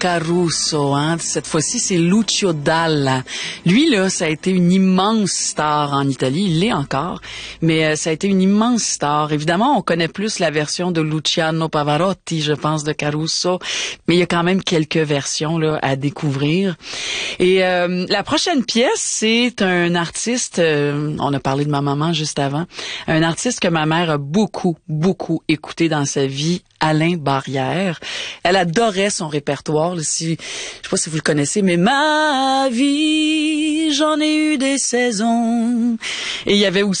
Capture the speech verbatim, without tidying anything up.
Caruso, hein. Cette fois-ci, c'est Lucio Dalla. Lui, là, ça a été une immense star en Italie. Il l'est encore. Mais euh, ça a été une immense star. Évidemment, on connaît plus la version de Luciano Pavarotti, je pense, de Caruso. Mais il y a quand même quelques versions, là, à découvrir. Et euh, la prochaine pièce, c'est un artiste, euh, on a parlé de ma maman juste avant, un artiste que ma mère a beaucoup, beaucoup écouté dans sa vie, Alain Barrière. Elle adorait son répertoire. Là, si, je sais pas si vous le connaissez, mais ma vie, j'en ai eu des saisons. Et il y avait aussi